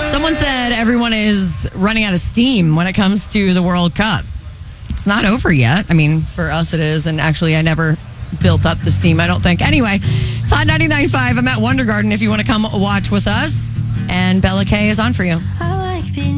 Someone said everyone is running out of steam when it comes to the World Cup. It's not over yet. I mean, for us it is. And actually, I never built up the steam, I don't think. Anyway, it's Hot 99.5. I'm at Wonder Garden if you want to come watch with us. And Bella K is on for you.